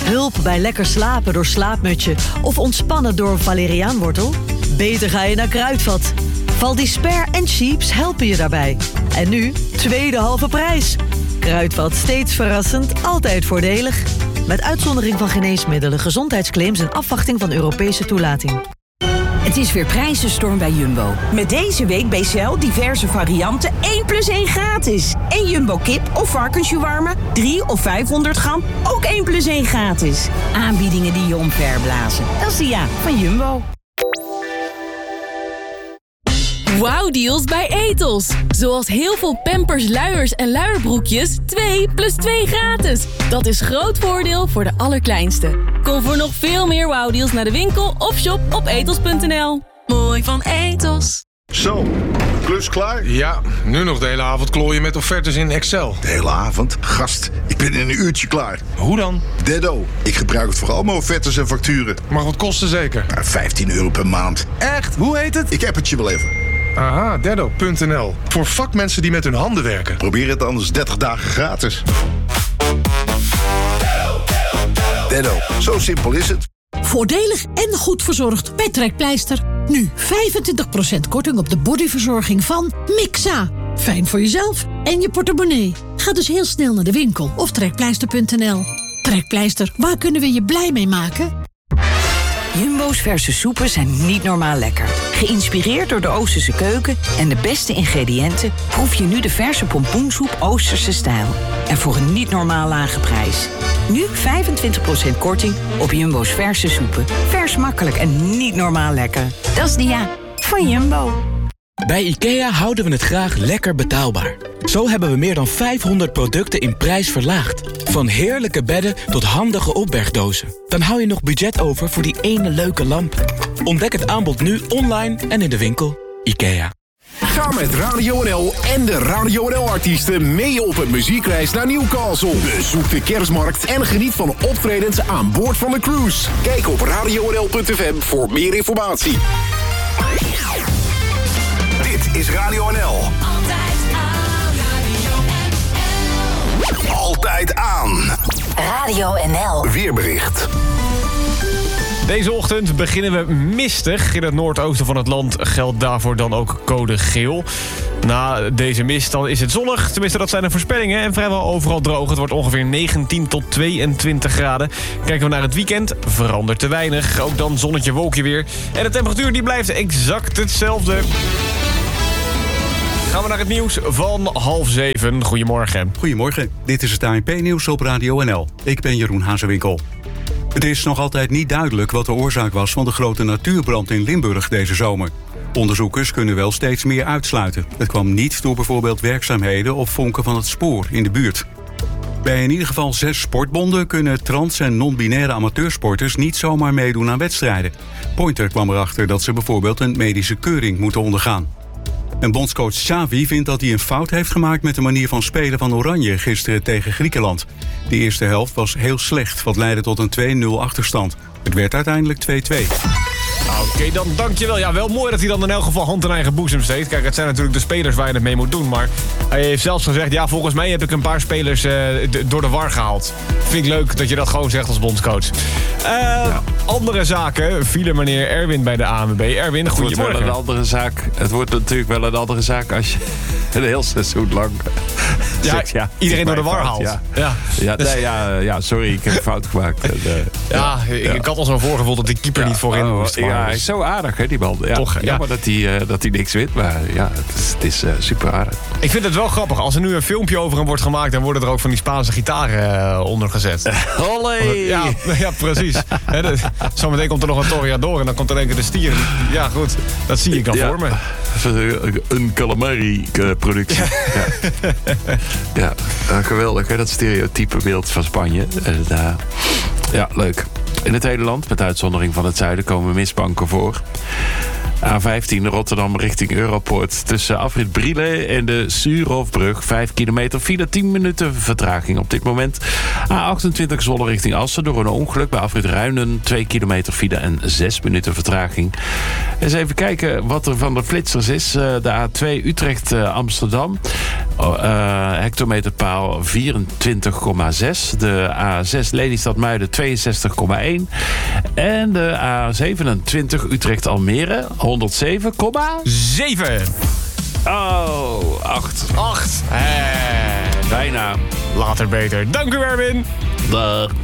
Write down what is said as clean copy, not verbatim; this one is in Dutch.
Hulp bij lekker slapen door Slaapmutsje of ontspannen door valeriaanwortel? Beter ga je naar Kruidvat. Valdisper en Cheaps helpen je daarbij. En nu, tweede halve prijs. Kruidvat, steeds verrassend, altijd voordelig. Met uitzondering van geneesmiddelen, gezondheidsclaims en afwachting van Europese toelating. Het is weer prijzenstorm bij Jumbo. Met deze week bij Shell diverse varianten 1+1 gratis. En Jumbo kip of varkensshawarma 3 of 500 gram, ook 1+1 gratis. Aanbiedingen die je omverblazen. Dat is de ja van Jumbo. Wauw-deals bij Ethos. Zoals heel veel Pampers, luiers en luierbroekjes 2 + 2 gratis. Dat is groot voordeel voor de allerkleinste. Kom voor nog veel meer wauw-deals naar de winkel of shop op ethos.nl. Mooi van Ethos. Zo, klus klaar? Ja, nu nog de hele avond klooien met offertes in Excel. De hele avond? Gast, ik ben in een uurtje klaar. Hoe dan? Deddo. Ik gebruik het voor al mijn offertes en facturen. Mag wat kosten zeker? €15 per maand. Echt? Hoe heet het? Ik app het je wel even. Aha, Deddo.nl. Voor vakmensen die met hun handen werken. Probeer het anders 30 dagen gratis. Deddo, zo simpel is het. Voordelig en goed verzorgd bij Trekpleister. Nu 25% korting op de bodyverzorging van Mixa. Fijn voor jezelf en je portemonnee. Ga dus heel snel naar de winkel of trekpleister.nl. Trekpleister, waar kunnen we je blij mee maken? Jumbo's verse soepen zijn niet normaal lekker. Geïnspireerd door de Oosterse keuken en de beste ingrediënten... proef je nu de verse pompoensoep Oosterse stijl. En voor een niet normaal lage prijs. Nu 25% korting op Jumbo's verse soepen. Vers, makkelijk en niet normaal lekker. Dat is de ja van Jumbo. Bij IKEA houden we het graag lekker betaalbaar. Zo hebben we meer dan 500 producten in prijs verlaagd. Van heerlijke bedden tot handige opbergdozen. Dan hou je nog budget over voor die ene leuke lamp. Ontdek het aanbod nu online en in de winkel. IKEA. Ga met Radio NL en de Radio NL-artiesten mee op een muziekreis naar Newcastle. Bezoek de kerstmarkt en geniet van optredens aan boord van de cruise. Kijk op radionl.fm voor meer informatie. Dit is Radio NL. Altijd aan. Radio NL. Weerbericht. Deze ochtend beginnen we mistig. In het noordoosten van het land geldt daarvoor dan ook code geel. Na deze mist dan is het zonnig. Tenminste, dat zijn de voorspellingen. En vrijwel overal droog. Het wordt ongeveer 19 tot 22 graden. Kijken we naar het weekend, verandert te weinig. Ook dan zonnetje, wolkje weer. En de temperatuur die blijft exact hetzelfde. Gaan we naar het nieuws van 6:30. Goedemorgen. Goedemorgen, dit is het ANP-nieuws op Radio NL. Ik ben Jeroen Hazewinkel. Het is nog altijd niet duidelijk wat de oorzaak was van de grote natuurbrand in Limburg deze zomer. Onderzoekers kunnen wel steeds meer uitsluiten. Het kwam niet door bijvoorbeeld werkzaamheden of vonken van het spoor in de buurt. Bij in ieder geval 6 sportbonden kunnen trans- en non-binaire amateursporters niet zomaar meedoen aan wedstrijden. Pointer kwam erachter dat ze bijvoorbeeld een medische keuring moeten ondergaan. En bondscoach Xavi vindt dat hij een fout heeft gemaakt met de manier van spelen van Oranje gisteren tegen Griekenland. De eerste helft was heel slecht, wat leidde tot een 2-0 achterstand. Het werd uiteindelijk 2-2. Oké, dan dankjewel. Ja, wel mooi dat hij dan in elk geval hand in eigen boezem steekt. Kijk, het zijn natuurlijk de spelers waar je het mee moet doen. Maar hij heeft zelfs gezegd, ja, volgens mij heb ik een paar spelers door de war gehaald. Vind ik leuk dat je dat gewoon zegt als bondscoach. Andere zaken vielen meneer Erwin bij de ANWB. Erwin, goedemorgen. Het wordt natuurlijk wel een andere zaak als je een heel seizoen lang... Iedereen door de war haalt. Sorry, ik heb een fout gemaakt. Ik had al zo voorgevoeld dat die keeper niet voorin moest. Ja, hij is zo aardig, hè, die bal. Ja, toch, jammer dat hij niks wint, maar ja, het is super aardig. Ik vind het wel grappig. Als er nu een filmpje over hem wordt gemaakt... dan worden er ook van die Spaanse gitaren onder gezet. Olé! Ja, precies. Zometeen komt er nog een toreador en dan komt er een keer de stier. Ja, goed. Dat zie ik dan voor me. Een calamari-productie. Geweldig, hè? Dat stereotype beeld van Spanje. Leuk. In het hele land, met uitzondering van het zuiden, komen mistbanken voor. A15 Rotterdam richting Europoort. Tussen afrit Brielle en de Suurhofbrug. 5 kilometer, 10 minuten vertraging op dit moment. A28 Zwolle richting Assen door een ongeluk. Bij afrit Ruinen 2 kilometer file en 6 minuten vertraging. Eens even kijken wat er van de flitsers is. De A2 Utrecht-Amsterdam. hectometerpaal 24,6. De A6 Lelystad-Muiden 62,1. En de A27 Utrecht-Almere 107,7. Oh, 8. 8. Bijna. Later beter. Dank u, Erwin. Dag.